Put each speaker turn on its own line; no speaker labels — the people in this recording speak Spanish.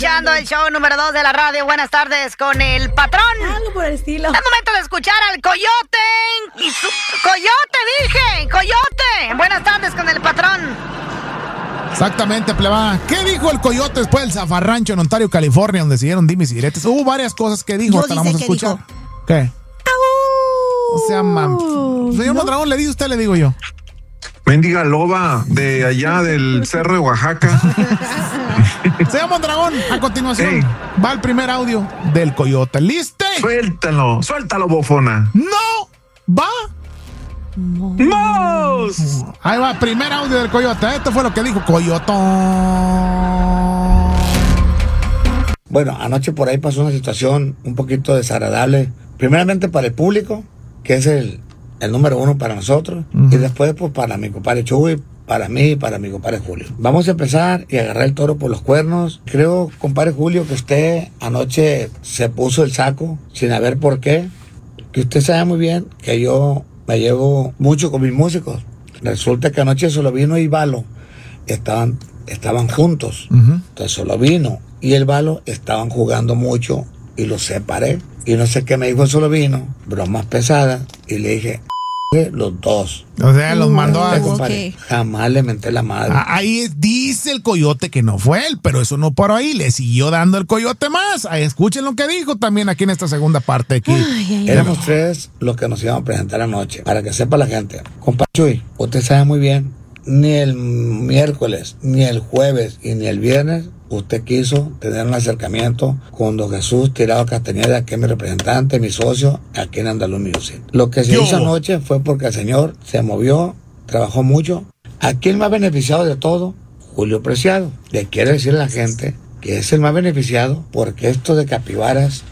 escuchando el show número 2 de la radio. Buenas tardes con el patrón.
Algo por el estilo.
Es momento de escuchar al coyote. ¡Coyote, dije! ¡Coyote! Buenas tardes con el patrón.
Exactamente, plebada. ¿Qué dijo el coyote después del zafarrancho en Ontario, California, donde siguieron dimes y diretes? Hubo varias cosas que dijo. Hasta la vamos a escuchar. ¿Qué? O sea, señor Mondragón, ¿le dice usted, le digo yo?
Mendiga loba de allá del cerro de Oaxaca.
Señor Mondragón, a continuación va el primer audio del coyote. ¿Listo?
Suéltalo, bofona.
¡No! ¿Va?
¡Mos!
Ahí va, primer audio del coyote. Esto fue lo que dijo Coyotón.
Bueno, anoche por ahí pasó una situación un poquito desagradable. Primeramente para el público, que es el número uno para nosotros. Y después pues para mi compadre Chuy, para mí y para mi compadre Julio. Vamos a empezar y agarrar el toro por los cuernos. Creo, compadre Julio, que usted anoche se puso el saco sin saber por qué. Que usted sabe muy bien que yo me llevo mucho con mis músicos. Resulta que anoche Solovino y Valo estaban juntos. Entonces Solovino y el Valo estaban jugando mucho y los separé. Y no sé qué me dijo Solovino, bromas pesadas, y le dije, los dos.
O sea, los mandó a...
Okay. Jamás le menté la madre.
Ahí dice el coyote que no fue él, pero eso no paró ahí, le siguió dando el coyote más. Ahí escuchen lo que dijo también aquí en esta segunda parte. Aquí.
Éramos tres los que nos íbamos a presentar anoche, para que sepa la gente. Compa Chuy, usted sabe muy bien, ni el miércoles, ni el jueves y ni el viernes usted quiso tener un acercamiento con don Jesús Tirado Castañeda, que es mi representante, mi socio aquí en Andaluz Music. Lo que se hizo anoche fue porque el señor se movió, trabajó mucho. Aquí el más beneficiado de todo, Julio Preciado. Le quiere decir a la gente que es el más beneficiado porque esto de capibaras